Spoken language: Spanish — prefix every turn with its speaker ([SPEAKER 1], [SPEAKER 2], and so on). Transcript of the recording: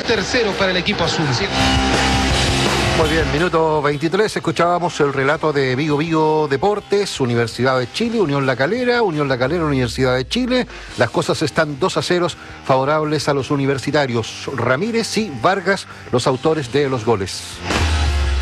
[SPEAKER 1] tercero para el equipo azul.
[SPEAKER 2] Muy bien, minuto 23, escuchábamos el relato de Vigo Vigo Deportes, Universidad de Chile, Unión La Calera, Universidad de Chile. Las cosas están 2-0 favorables a los universitarios. Ramírez y Vargas, los autores de los goles.